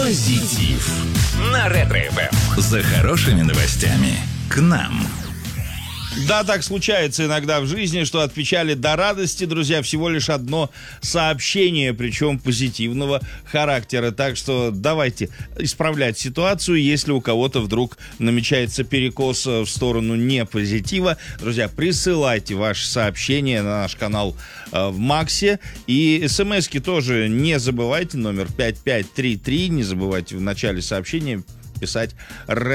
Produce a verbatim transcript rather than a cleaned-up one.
Позитив на Ретро-эф эм. За хорошими новостями к нам. Да, так случается иногда в жизни, что от печали до радости, друзья, всего лишь одно сообщение, причем позитивного характера. Так что давайте исправлять ситуацию, если у кого-то вдруг намечается перекос в сторону не позитива. Друзья, присылайте ваши сообщения на наш канал э, в Максе. И смс-ки тоже не забывайте, номер пять пять три три. Не забывайте в начале сообщения писать